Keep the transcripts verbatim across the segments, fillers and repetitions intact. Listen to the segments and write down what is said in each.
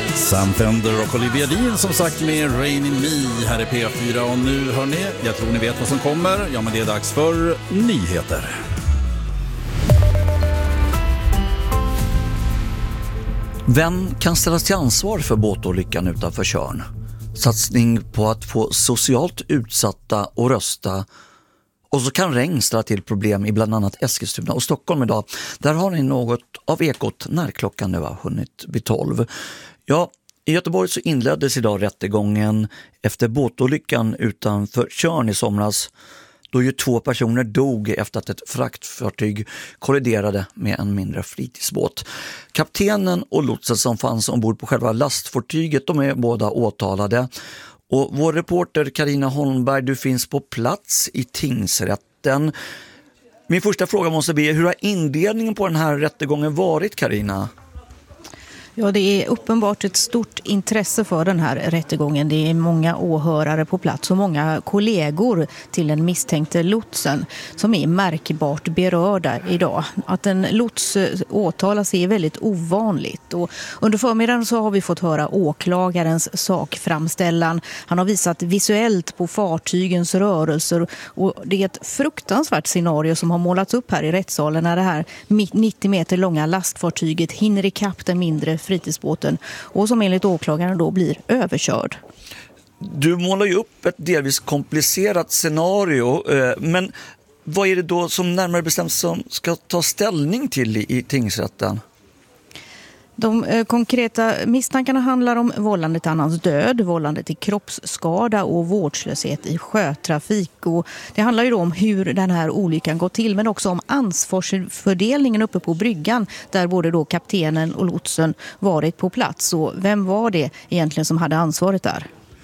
Sam Fender och Olivia Dean som sagt med Rain in Me här i P fyra. Och nu hör ni, jag tror ni vet vad som kommer. Ja, men det är dags för nyheter. Vem kan ställas till ansvar för båtolyckan utanför Tjörn? Satsning på att få socialt utsatta och rösta. Och så kan regn ställa till problem i bland annat Eskilstuna och Stockholm idag. Där har ni något av ekot när klockan nu har hunnit vid tolv. Ja, i Göteborg så inleddes idag rättegången efter båtolyckan utanför Tjörn i somras. Då ju två personer dog efter att ett fraktfartyg kolliderade med en mindre fritidsbåt. Kaptenen och lotsen som fanns ombord på själva lastfartyget, de är båda åtalade. Och vår reporter Carina Holmberg, du finns på plats i tingsrätten. Min första fråga måste bli, hur har inledningen på den här rättegången varit, Carina? Ja, det är uppenbart ett stort intresse för den här rättegången. Det är många åhörare på plats och många kollegor till den misstänkte lotsen som är märkbart berörda idag. Att en lots åtalas är väldigt ovanligt. Och under förmiddagen så har vi fått höra åklagarens sakframställan. Han har visat visuellt på fartygens rörelser och det är ett fruktansvärt scenario som har målats upp här i rättssalen när det här nittio meter långa lastfartyget hinner ikapp den mindre fritidsbåten och som enligt åklagaren då blir överkörd. Du målar ju upp ett delvis komplicerat scenario, men vad är det då som närmare bestämt som ska ta ställning till i, i tingsrätten? De eh, konkreta misstankarna handlar om vållande till annans död, vållande till kroppsskada och vårdslöshet i sjötrafik. Och det handlar ju då om hur den här olyckan går till, men också om ansvarsfördelningen uppe på bryggan där både då kaptenen och lotsen varit på plats. Och vem var det egentligen som hade ansvaret där?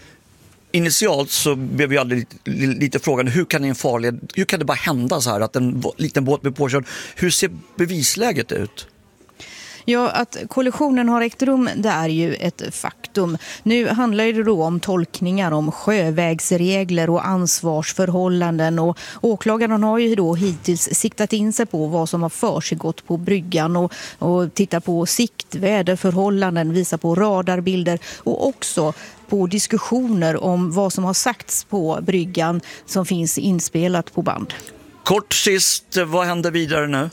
Initialt så blev vi aldrig lite, lite frågan, hur kan en farlig, hur kan det bara hända så här att en liten båt blir påkörd? Hur ser bevisläget ut? Ja, att kollisionen har ägt rum, det är ju ett faktum. Nu handlar det då om tolkningar om sjövägsregler och ansvarsförhållanden och åklagaren har ju då hittills siktat in sig på vad som har försiggått på bryggan och, och titta på sikt, väderförhållanden, visa på radarbilder och också på diskussioner om vad som har sagts på bryggan som finns inspelat på band. Kort sist, vad händer vidare nu?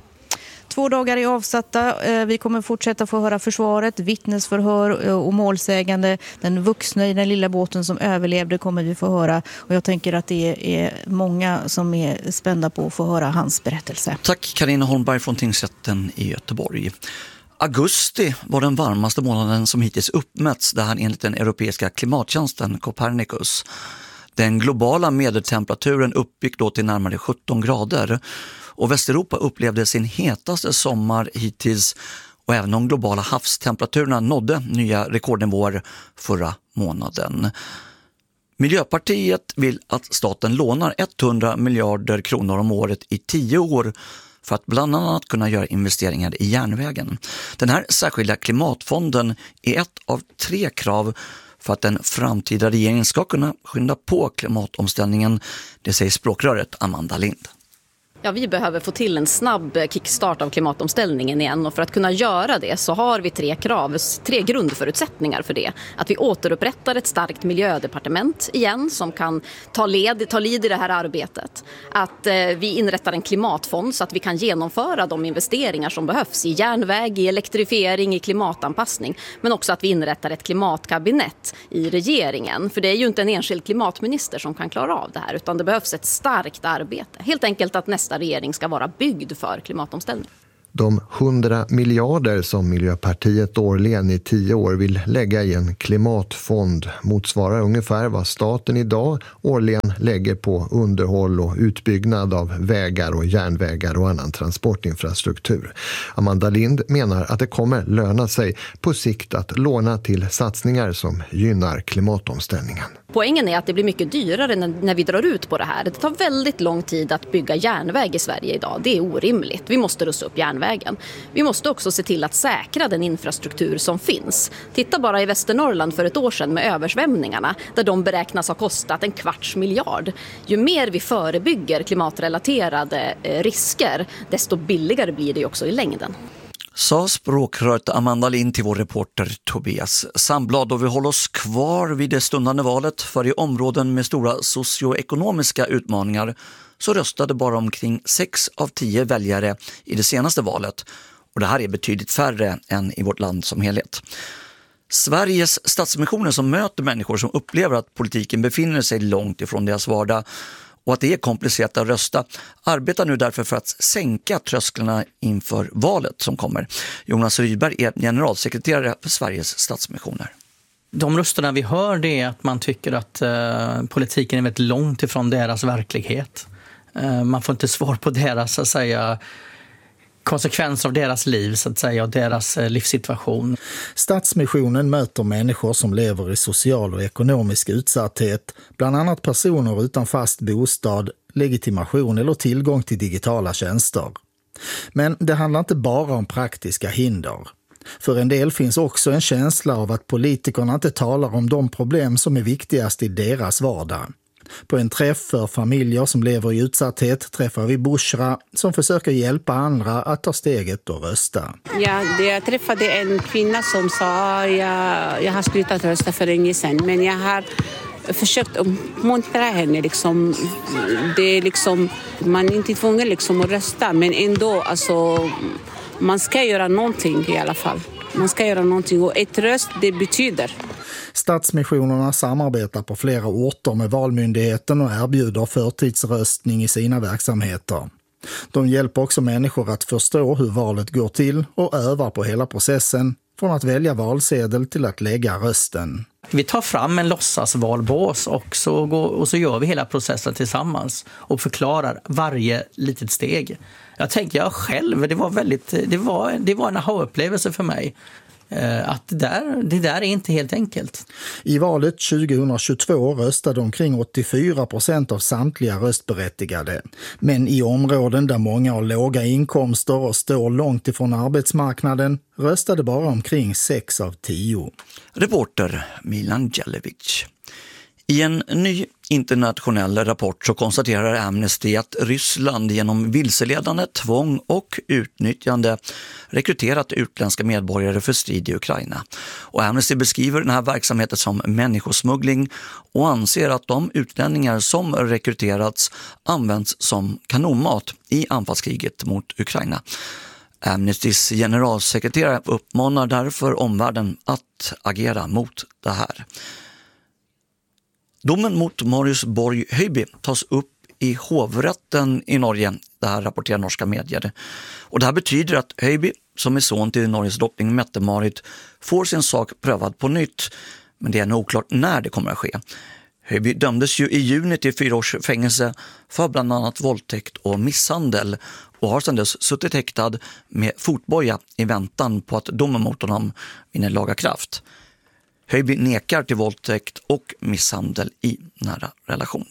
Två dagar är avsatta. Vi kommer fortsätta få höra försvaret, vittnesförhör och målsägande. Den vuxna i den lilla båten som överlevde kommer vi få höra. Och jag tänker att det är många som är spända på att få höra hans berättelse. Tack Carina Holmberg från tingsrätten i Göteborg. Augusti var den varmaste månaden som hittills uppmätts, det här enligt den europeiska klimattjänsten Copernicus. Den globala medeltemperaturen uppgick då till närmare sjutton grader. Och Västeuropa upplevde sin hetaste sommar hittills och även de globala havstemperaturerna nådde nya rekordnivåer förra månaden. Miljöpartiet vill att staten lånar hundra miljarder kronor om året i tio år för att bland annat kunna göra investeringar i järnvägen. Den här särskilda klimatfonden är ett av tre krav för att den framtida regeringen ska kunna skynda på klimatomställningen, det säger språkröret Amanda Lind. Ja, vi behöver få till en snabb kickstart av klimatomställningen igen och för att kunna göra det så har vi tre krav, tre grundförutsättningar för det. Att vi återupprättar ett starkt miljödepartement igen som kan ta led, ta lid i det här arbetet. Att eh, vi inrättar en klimatfond så att vi kan genomföra de investeringar som behövs i järnväg, i elektrifiering, i klimatanpassning. Men också att vi inrättar ett klimatkabinett i regeringen. För det är ju inte en enskild klimatminister som kan klara av det här utan det behövs ett starkt arbete. Helt enkelt att nästa regering ska vara byggd för klimatomställning. De hundra miljarder som Miljöpartiet årligen i tio år vill lägga i en klimatfond motsvarar ungefär vad staten idag årligen lägger på underhåll och utbyggnad av vägar och järnvägar och annan transportinfrastruktur. Amanda Lind menar att det kommer löna sig på sikt att låna till satsningar som gynnar klimatomställningen. Poängen är att det blir mycket dyrare när vi drar ut på det här. Det tar väldigt lång tid att bygga järnväg i Sverige idag. Det är orimligt. Vi måste rusta upp järnvägen. Vi måste också se till att säkra den infrastruktur som finns. Titta bara i Västernorrland för ett år sedan med översvämningarna där de beräknas ha kostat en kvarts miljard. Ju mer vi förebygger klimatrelaterade risker, desto billigare blir det också i längden. Sa språkröret Amanda Lind till vår reporter Tobias Sandblad, och vi håller oss kvar vid det stundande valet, för i områden med stora socioekonomiska utmaningar så röstade bara omkring sex av tio väljare i det senaste valet, och det här är betydligt färre än i vårt land som helhet. Sveriges Stadsmissioner, som möter människor som upplever att politiken befinner sig långt ifrån deras vardag och att det är komplicerat att rösta, arbetar nu därför för att sänka trösklarna inför valet som kommer. Jonas Rydberg är generalsekreterare för Sveriges Stadsmissioner. De rösterna vi hör, det är att man tycker att eh, politiken är väldigt långt ifrån deras verklighet. Eh, man får inte svar på deras, så att säga, konsekvenser av deras liv, så att säga, och deras eh, livssituation. Stadsmissionen möter människor som lever i social och ekonomisk utsatthet, bland annat personer utan fast bostad, legitimation eller tillgång till digitala tjänster. Men det handlar inte bara om praktiska hinder. För en del finns också en känsla av att politikerna inte talar om de problem som är viktigast i deras vardag. På en träff för familjer som lever i utsatthet träffar vi Bushra som försöker hjälpa andra att ta steget och rösta. Ja, jag träffade en kvinna som sa jag, jag har slutat rösta för länge sedan, men jag har försökt uppmuntra henne. Liksom, det är liksom, man är inte tvungen liksom att rösta, men ändå alltså, man ska göra någonting i alla fall. Man ska göra någonting, och ett röst, det betyder. Stadsmissionerna samarbetar på flera orter med Valmyndigheten och erbjuder förtidsröstning i sina verksamheter. De hjälper också människor att förstå hur valet går till och övar på hela processen, från att välja valsedel till att lägga rösten. Vi tar fram en låtsasvalbås och så, går, och så gör vi hela processen tillsammans och förklarar varje litet steg. Jag tänker jag själv, det var, väldigt, det var, det var en aha-upplevelse för mig. Att det där, det där är inte helt enkelt. I valet tjugohundratjugotvå röstade omkring åttiofyra procent av samtliga röstberättigade. Men i områden där många har låga inkomster och står långt ifrån arbetsmarknaden röstade bara omkring sex av tio. Reporter Milan Jelevic. I en ny internationell rapport så konstaterar Amnesty att Ryssland genom vilseledande, tvång och utnyttjande rekryterat utländska medborgare för strid i Ukraina. Och Amnesty beskriver den här verksamheten som människosmuggling och anser att de utlänningar som rekryterats används som kanonmat i anfallskriget mot Ukraina. Amnestys generalsekreterare uppmanar därför omvärlden att agera mot det här. Domen mot Marius Borg Høiby tas upp i hovrätten i Norge, det här rapporterar norska medier. Och det här betyder att Høiby, som är son till Norges drottning Mette-Marit, får sin sak prövad på nytt, men det är nog oklart när det kommer att ske. Høiby dömdes ju i juni till fyra års fängelse för bland annat våldtäkt och misshandel och har sedan dess suttit häktad med fotboja i väntan på att domen mot honom vinner laga kraft. Høiby nekar till våldtäkt och misshandel i nära relation.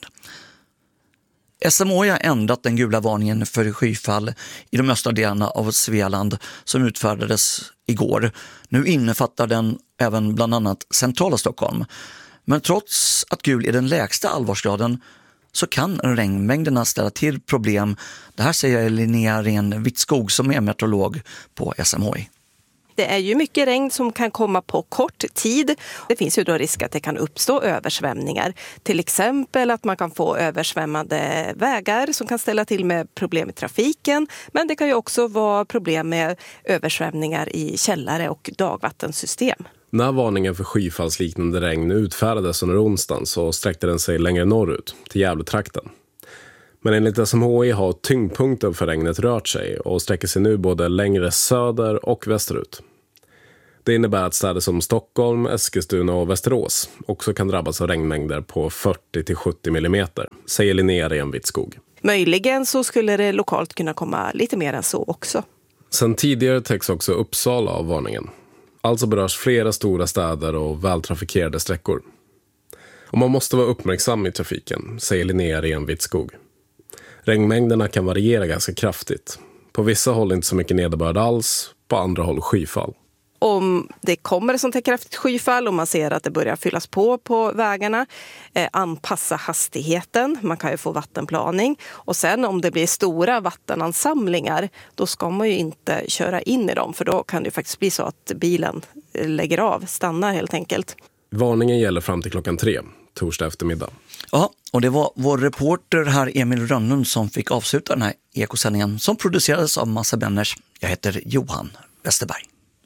S M H I har ändrat den gula varningen för skyfall i de östra delarna av Svealand som utfärdades igår. Nu innefattar den även bland annat centrala Stockholm. Men trots att gul är den lägsta allvarsgraden så kan regnmängderna ställa till problem. Det här säger Linnea Ren-Wittskog som är meteorolog på S M H I. Det är ju mycket regn som kan komma på kort tid. Det finns ju då risk att det kan uppstå översvämningar. Till exempel att man kan få översvämmade vägar som kan ställa till med problem i trafiken. Men det kan ju också vara problem med översvämningar i källare och dagvattensystem. När varningen för skyfallsliknande regn utfärdades under onsdagen så sträckte den sig längre norrut, till Gävletrakten. Men enligt S M H I har tyngdpunkten för regnet rört sig och sträcker sig nu både längre söder och västerut. Det innebär att städer som Stockholm, Eskilstuna och Västerås också kan drabbas av regnmängder på fyrtio till sjuttio millimeter, säger Linnea Ren-Wittskog. Möjligen så skulle det lokalt kunna komma lite mer än så också. Sen tidigare täcks också Uppsala av varningen. Alltså berörs flera stora städer och vältrafikerade sträckor. Och man måste vara uppmärksam i trafiken, säger Linnea Ren-Wittskog. Regnmängderna kan variera ganska kraftigt. På vissa håll inte så mycket nederbörd alls, på andra håll skyfall. om det kommer ett sånt här kraftigt skyfall och man ser att det börjar fyllas på på vägarna, eh, anpassa hastigheten. Man kan ju få vattenplaning. Och sen om det blir stora vattenansamlingar, då ska man ju inte köra in i dem. För då kan det ju faktiskt bli så att bilen lägger av, stannar helt enkelt. Varningen gäller fram till klockan tre, torsdag eftermiddag. Ja, och det var vår reporter här Emil Rönnlund som fick avsluta den här ekosändningen som producerades av Massa Benners. Jag heter Johan Westerberg.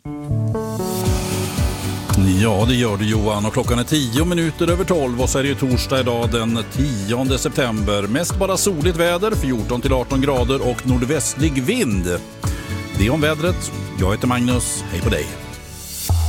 Ja, det gör du Johan, och klockan är tio minuter över tolv och så är det ju torsdag idag den tionde september. Mest bara soligt väder, fjorton till arton grader och nordvästlig vind. Det är om vädret. Jag heter Magnus, hej på dig.